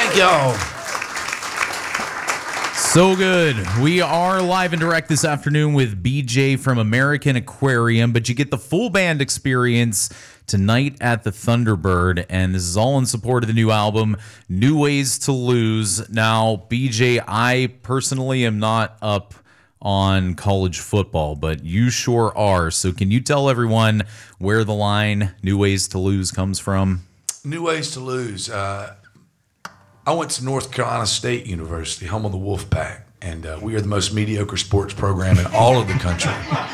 Thank y'all. So good. We are live and direct this afternoon with BJ from American Aquarium, but you get the full band experience tonight at the Thunderbird, and this is all in support of the new album, New Ways to Lose. Now, BJ, I personally am not up on college football, but you sure are. So can you tell everyone where the line New Ways to Lose comes from? New Ways to Lose. I went to North Carolina State University, home of the Wolfpack, and we are the most mediocre sports program in all of the country.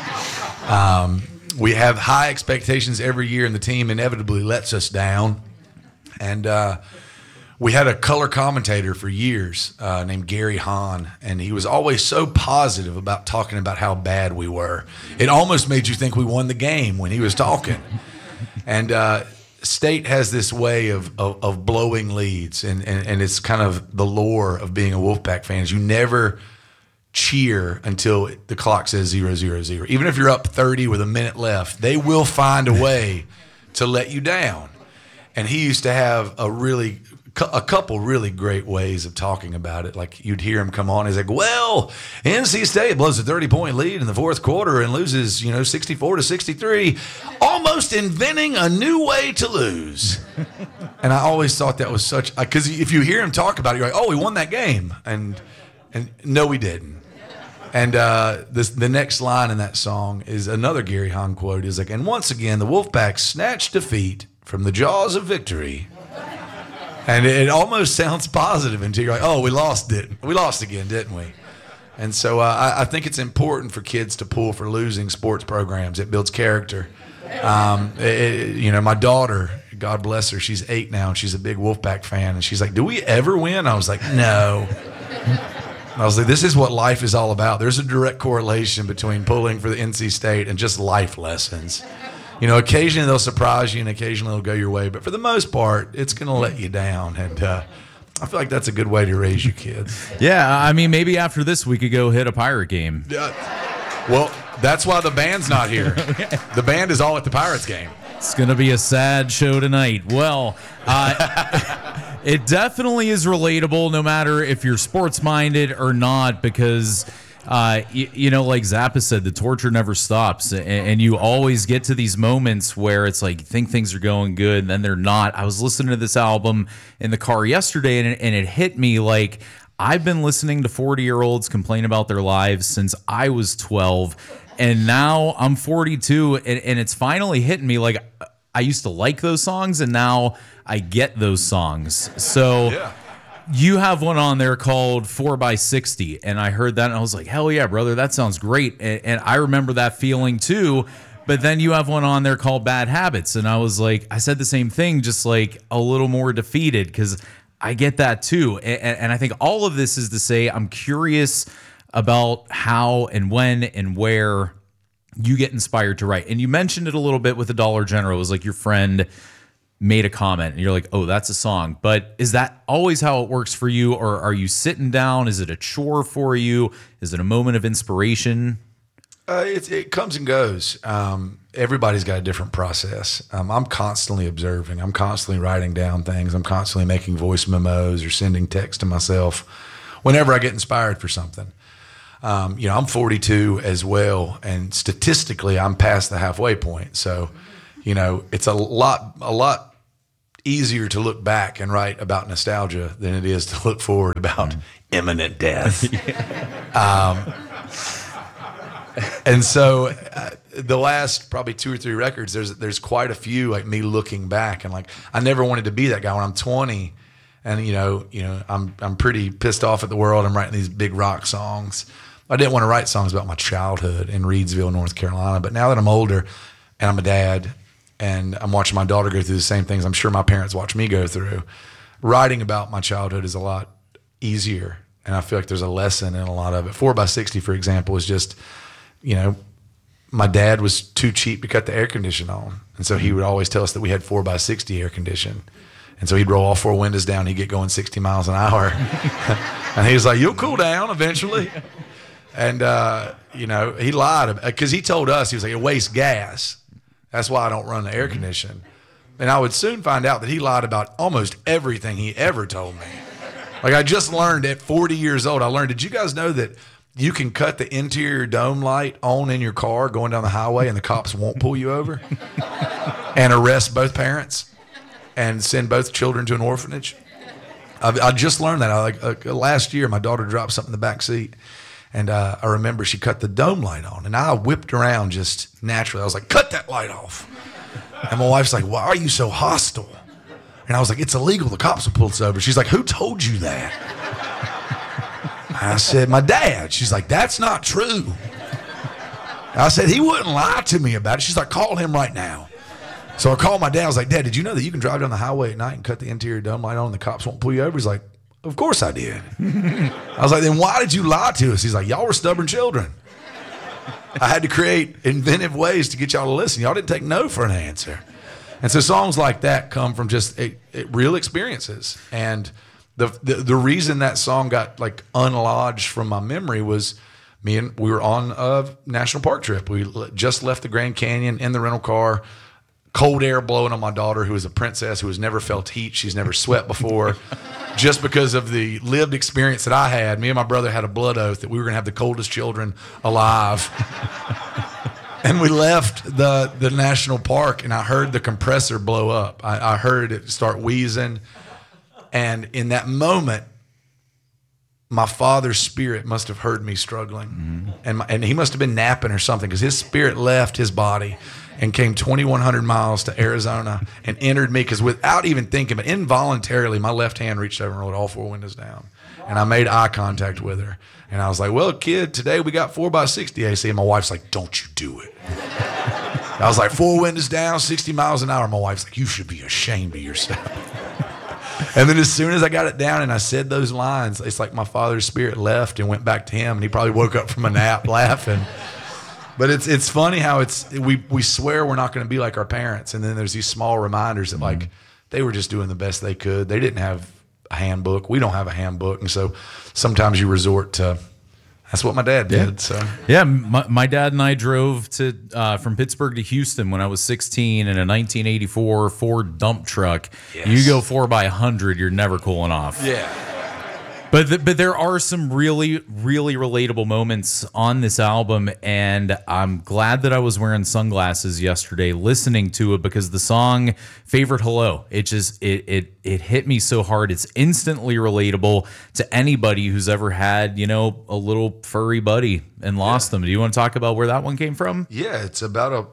We have high expectations every year, and the team inevitably lets us down. And we had a color commentator for years named Gary Hahn, and he was always so positive about talking about how bad we were. It almost made you think we won the game when he was talking. And State has this way of blowing leads, and it's kind of the lore of being a Wolfpack fan is you never cheer until the clock says 0-0-0. Even if you're up 30 with a minute left, they will find a way to let you down. And he used to have a couple really great ways of talking about it. Like you'd hear him come on, he's like, well, NC State blows a 30-point lead in the fourth quarter and loses, 64-63, almost inventing a new way to lose. And I always thought that was such, because if you hear him talk about it, you're like, oh, we won that game. And no, we didn't. And the next line in that song is another Gary Hahn quote. Is like, and once again, the Wolfpack snatched defeat from the jaws of victory. And it almost sounds positive until you're like, oh, we lost again, didn't we? And so I think it's important for kids to pull for losing sports programs. It builds character. My daughter, God bless her, she's 8 now, and she's a big Wolfpack fan. And she's like, do we ever win? I was like, no. And I was like, this is what life is all about. There's a direct correlation between pulling for the NC State and just life lessons. Occasionally they'll surprise you and occasionally they'll go your way. But for the most part, it's going to let you down. And I feel like that's a good way to raise your kids. Yeah, I mean, maybe after this we could go hit a Pirate game. Well, that's why the band's not here. Okay. The band is all at the Pirates game. It's going to be a sad show tonight. Well, it definitely is relatable no matter if you're sports-minded or not because – like Zappa said, the torture never stops, and you always get to these moments where it's like you think things are going good, and then they're not. I was listening to this album in the car yesterday, and it hit me like I've been listening to 40-year-olds complain about their lives since I was 12, and now I'm 42, and it's finally hitting me like I used to like those songs, and now I get those songs. So. Yeah. You have one on there called 4x60, and I heard that, and I was like, hell yeah, brother, that sounds great. And I remember that feeling too, but then you have one on there called Bad Habits, and I was like, I said the same thing, just like a little more defeated, because I get that too. And I think all of this is to say I'm curious about how and when and where you get inspired to write. And you mentioned it a little bit with the Dollar General. It was like your friend made a comment and you're like, oh, that's a song. But is that always how it works for you? Or are you sitting down? Is it a chore for you? Is it a moment of inspiration? It comes and goes. Everybody's got a different process. I'm constantly observing. I'm constantly writing down things. I'm constantly making voice memos or sending text to myself whenever I get inspired for something. I'm 42 as well. And statistically, I'm past the halfway point. So, it's a lot easier to look back and write about nostalgia than it is to look forward about imminent death. And so the last probably 2 or 3 records, there's quite a few like me looking back and like I never wanted to be that guy when I'm 20, and I'm pretty pissed off at the world. I'm writing these big rock songs. I didn't want to write songs about my childhood in Reidsville, North Carolina, but now that I'm older and I'm a dad. And I'm watching my daughter go through the same things I'm sure my parents watched me go through. Writing about my childhood is a lot easier, and I feel like there's a lesson in a lot of it. 4x60, for example, is just, my dad was too cheap to cut the air condition on, and so he would always tell us that we had 4x60 air condition. And so he'd roll all 4 windows down, he'd get going 60 miles an hour. And he was like, you'll cool down eventually. And, he lied because he told us, he was like, it wastes gas. That's why I don't run the air condition. And I would soon find out that he lied about almost everything he ever told me. Like I just learned at 40 years old, did you guys know that you can cut the interior dome light on in your car going down the highway and the cops won't pull you over and arrest both parents and send both children to an orphanage? I just learned that. Last year, my daughter dropped something in the back seat, and I remember she cut the dome light on, and I whipped around just naturally. I was like, cut that light off. And my wife's like, why are you so hostile? And I was like, it's illegal. The cops will pull us over. She's like, who told you that? I said, my dad. She's like, that's not true. I said, he wouldn't lie to me about it. She's like, call him right now. So I called my dad. I was like, Dad, did you know that you can drive down the highway at night and cut the interior dome light on and the cops won't pull you over? He's like, of course I did. I was like, then why did you lie to us? He's like, y'all were stubborn children. I had to create inventive ways to get y'all to listen. Y'all didn't take no for an answer. And so songs like that come from just real experiences. And the reason that song got like unlodged from my memory was we were on a national park trip. We just left the Grand Canyon in the rental car, cold air blowing on my daughter, who is a princess who has never felt heat. She's never sweat before. Just because of the lived experience that I had, me and my brother had a blood oath that we were going to have the coldest children alive. And we left the national park, and I heard the compressor blow up. I heard it start wheezing. And in that moment, my father's spirit must have heard me struggling. Mm-hmm. And he must have been napping or something, because his spirit left his body and came 2,100 miles to Arizona and entered me, because without even thinking, but involuntarily, my left hand reached over and rolled all four windows down. And I made eye contact with her. And I was like, well, kid, today we got 4x60 AC. And my wife's like, don't you do it. I was like, 4 windows down, 60 miles an hour. My wife's like, you should be ashamed of yourself. And then as soon as I got it down and I said those lines, it's like my father's spirit left and went back to him. And he probably woke up from a nap laughing. But it's funny how we swear we're not going to be like our parents. And then there's these small reminders that like they were just doing the best they could. They didn't have a handbook. We don't have a handbook. And so sometimes you resort to, that's what my dad did. So yeah, my dad and I drove from Pittsburgh to Houston when I was 16 in a 1984 Ford dump truck. Yes. You go 4x100, you're never cooling off. Yeah. But there are some really, really relatable moments on this album, and I'm glad that I was wearing sunglasses yesterday listening to it, because the song "Favorite Hello," it hit me so hard. It's instantly relatable to anybody who's ever had, a little furry buddy and lost them. Do you want to talk about where that one came from? Yeah, it's about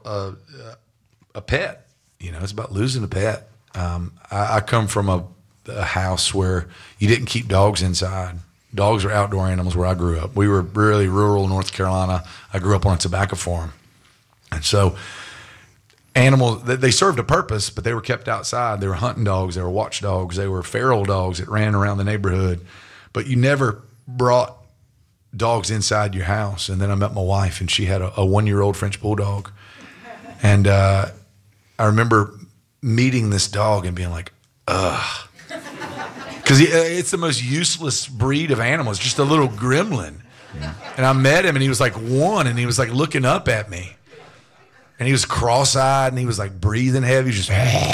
a pet. It's about losing a pet. I come from a house where you didn't keep dogs inside. Dogs are outdoor animals where I grew up. We were really rural North Carolina. I grew up on a tobacco farm. And so animals, they served a purpose, but they were kept outside. They were hunting dogs. They were watch dogs. They were feral dogs that ran around the neighborhood. But you never brought dogs inside your house. And then I met my wife, and she had a 1-year-old French bulldog. And I remember meeting this dog and being like, ugh. Because it's the most useless breed of animal. It's just a little gremlin. Yeah. And I met him, and he was like 1, and he was like looking up at me. And he was cross-eyed, and he was like breathing heavy, just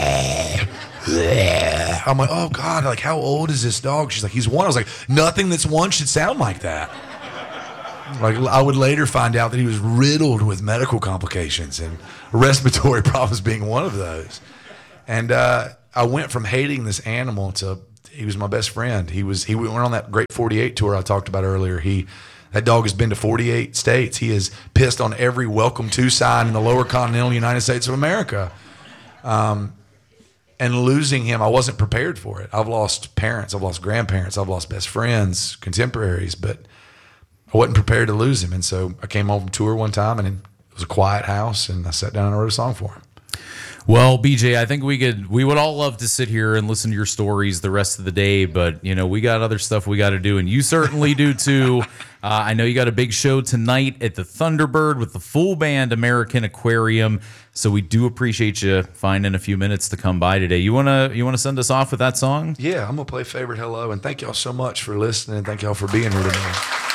I'm like, oh God, like how old is this dog? She's like, he's 1. I was like, nothing that's 1 should sound like that. Like I would later find out that he was riddled with medical complications, and respiratory problems being one of those. And I went from hating this animal to he was my best friend. He went on that Great 48 tour I talked about earlier. That dog has been to 48 states. He has pissed on every welcome to sign in the lower continental United States of America. And losing him, I wasn't prepared for it. I've lost parents, I've lost grandparents, I've lost best friends, contemporaries, but I wasn't prepared to lose him. And so I came home from tour one time, and it was a quiet house, and I sat down and I wrote a song for him. Well, BJ, I think we would all love to sit here and listen to your stories the rest of the day, but we got other stuff we got to do, and you certainly do too. I know you got a big show tonight at the Thunderbird with the full band American Aquarium, so we do appreciate you finding a few minutes to come by today. You wanna send us off with that song? Yeah, I'm gonna play "Favorite Hello," and thank y'all so much for listening. Thank y'all for being here today.